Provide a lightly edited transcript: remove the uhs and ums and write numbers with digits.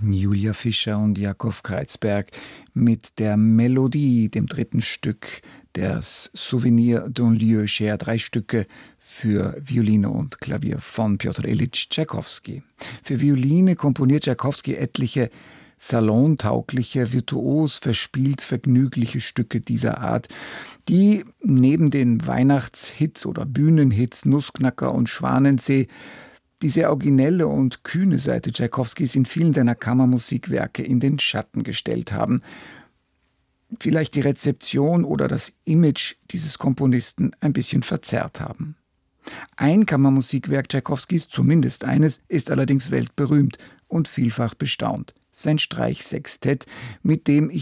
Julia Fischer und Jakob Kreizberg mit der Melodie, dem dritten Stück des Souvenir d'un lieu cher, 3 Stücke für Violine und Klavier von Pjotr Ilyitsch Tschaikowski. Für Violine komponiert Tschaikowski etliche salontaugliche, virtuos verspielt vergnügliche Stücke dieser Art, die neben den Weihnachtshits oder Bühnenhits Nussknacker und Schwanensee die sehr originelle und kühne Seite Tschaikowskis in vielen seiner Kammermusikwerke in den Schatten gestellt haben. Vielleicht die Rezeption oder das Image dieses Komponisten ein bisschen verzerrt haben. Ein Kammermusikwerk Tschaikowskis, zumindest eines, ist allerdings weltberühmt und vielfach bestaunt. Sein Streichsextett, mit dem ich